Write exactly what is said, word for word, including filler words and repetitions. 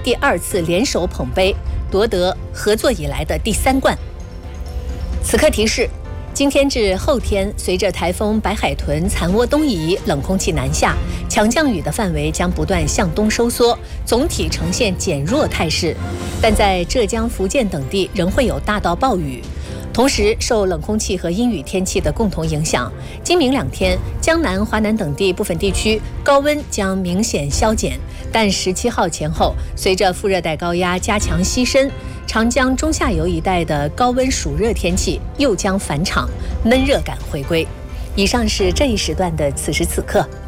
第二次联手捧杯，夺得合作以来的第三冠。此刻提示：今天至后天，随着台风白海豚残涡东移，冷空气南下，强降雨的范围将不断向东收缩，总体呈现减弱态势。但在浙江、福建等地仍会有大到暴雨。同时，受冷空气和阴雨天气的共同影响，今明两天，江南、华南等地部分地区高温将明显消减。但十七号前后，随着副热带高压加强西伸，长江中下游一带的高温暑热天气又将返场，闷热感回归。以上是这一时段的此时此刻。